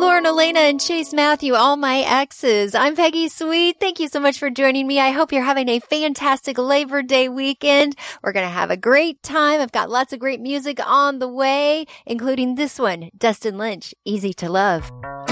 Lauren Elena and Chase Matthew, All My Exes. I'm Peggy Sweet. Thank you so much for joining me. I hope you're having a fantastic Labor Day weekend. We're going to have a great time. I've got lots of great music on the way, including this one, Dustin Lynch, Easy to Love.